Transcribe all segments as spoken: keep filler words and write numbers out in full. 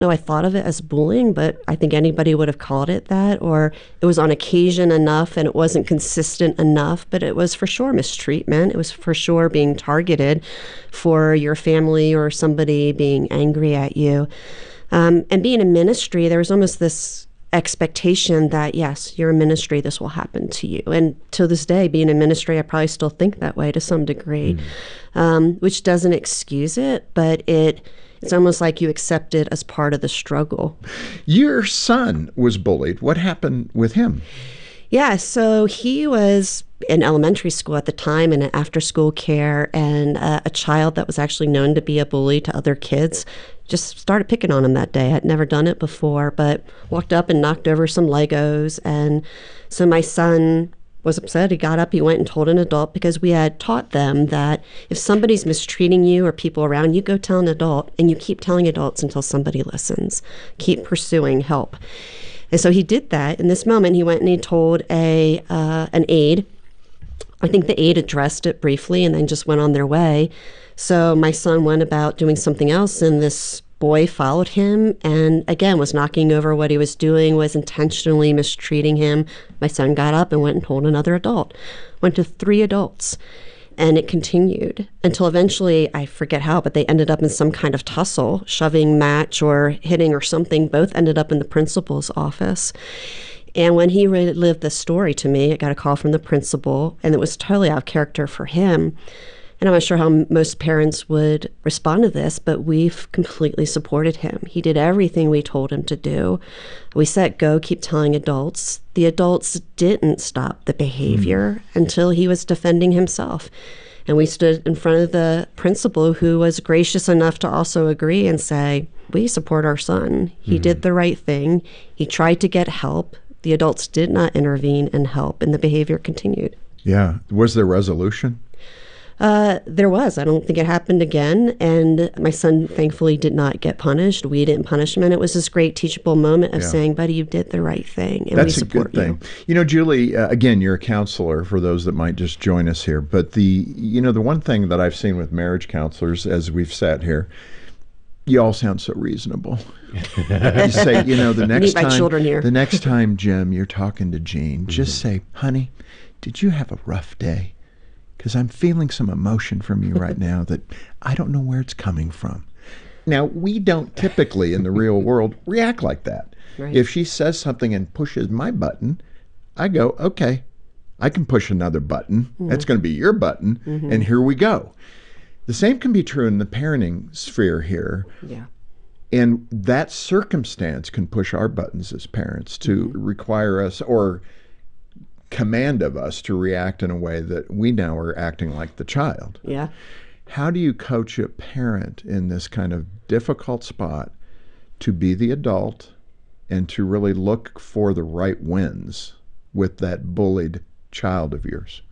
know I thought of it as bullying, but I think anybody would have called it that, or it was on occasion enough and it wasn't consistent enough, but it was for sure mistreatment. It was for sure being targeted for your family or somebody being angry at you. Um, and being in ministry, there was almost this expectation that, yes, you're in ministry, this will happen to you. And to this day, being in ministry, I probably still think that way to some degree, mm. um, which doesn't excuse it, but it it's almost like you accept it as part of the struggle. Your son was bullied. What happened with him? Yeah, so he was in elementary school at the time and in after-school care, and uh, a child that was actually known to be a bully to other kids just started picking on him that day. I'd never done it before, but walked up and knocked over some Legos. And so my son was upset. He got up, he went and told an adult, because we had taught them that if somebody's mistreating you or people around you, go tell an adult, and you keep telling adults until somebody listens. Keep pursuing help. And so he did that. In this moment, he went and he told a uh, an aide. I think the aide addressed it briefly and then just went on their way. So my son went about doing something else, and this boy followed him and, again, was knocking over what he was doing, was intentionally mistreating him. My son got up and went and told another adult, went to three adults. And it continued until eventually, I forget how, but they ended up in some kind of tussle, shoving match or hitting or something. Both ended up in the principal's office. And when he relived the story to me, I got a call from the principal, and it was totally out of character for him. And I'm not sure how most parents would respond to this, but we've completely supported him. He did everything we told him to do. We said, go, keep telling adults. The adults didn't stop the behavior mm. until he was defending himself. And we stood in front of the principal, who was gracious enough to also agree and say, we support our son. He mm. did the right thing. He tried to get help. The adults did not intervene and help, and the behavior continued. Yeah. Was there resolution? Uh, there was. I don't think it happened again. And my son, thankfully, did not get punished. We didn't punish him. And it was this great teachable moment of yeah. saying, buddy, you did the right thing. And That's we support a good thing. You. You know, Julie, uh, again, you're a counselor for those that might just join us here. But the, you know, the one thing that I've seen with marriage counselors as we've sat here, you all sound so reasonable. You say, you know, the next Meet my time, children here. the next time, Jim, you're talking to Jean, mm-hmm. just say, honey, did you have a rough day? Because I'm feeling some emotion from you right now that I don't know where it's coming from. Now, we don't typically in the real world react like that. Right. If she says something and pushes my button, I go, okay, I can push another button. Mm-hmm. That's going to be your button, mm-hmm. and here we go. The same can be true in the parenting sphere here. Yeah. And that circumstance can push our buttons as parents to mm-hmm. require us or command of us to react in a way that we now are acting like the child. Yeah. How do you coach a parent in this kind of difficult spot to be the adult and to really look for the right wins with that bullied child of yours?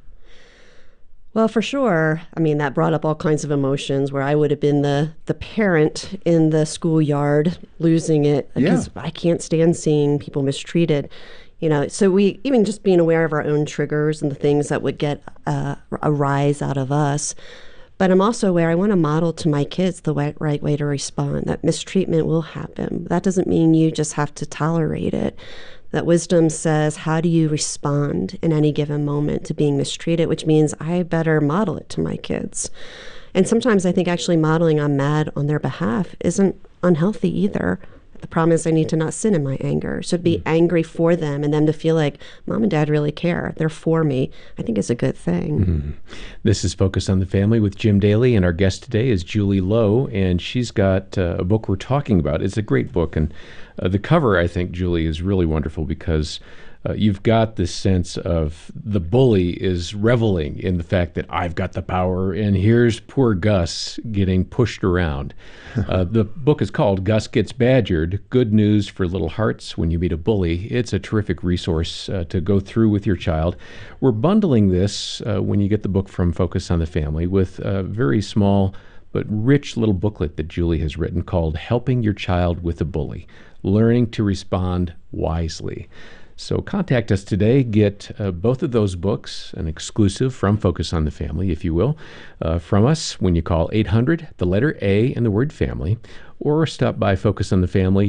Well, for sure. I mean, that brought up all kinds of emotions where I would have been the, the parent in the schoolyard losing it because yeah. I can't stand seeing people mistreated. You know, so we, even just being aware of our own triggers and the things that would get uh, a rise out of us. But I'm also aware I want to model to my kids the way, right way to respond, that mistreatment will happen. That doesn't mean you just have to tolerate it. That wisdom says, how do you respond in any given moment to being mistreated, which means I better model it to my kids. And sometimes I think actually modeling I'm mad on their behalf isn't unhealthy either. The problem is I need to not sin in my anger. So to be angry for them and them to feel like mom and dad really care, they're for me, I think is a good thing. Mm-hmm. This is Focus on the Family with Jim Daly, and our guest today is Julie Lowe, and she's got uh, a book we're talking about. It's a great book, and uh, the cover, I think, Julie, is really wonderful because Uh, you've got this sense of the bully is reveling in the fact that I've got the power, and here's poor Gus getting pushed around. Uh, the book is called Gus Gets Badgered, Good News for Little Hearts When You Meet a Bully. It's a terrific resource uh, to go through with your child. We're bundling this uh, when you get the book from Focus on the Family with a very small but rich little booklet that Julie has written called Helping Your Child with a Bully, Learning to Respond Wisely. So contact us today. Get uh, both of those books, an exclusive from Focus on the Family, if you will, uh, from us when you call eight hundred, the letter A, and the word family, or stop by Focus on the Family.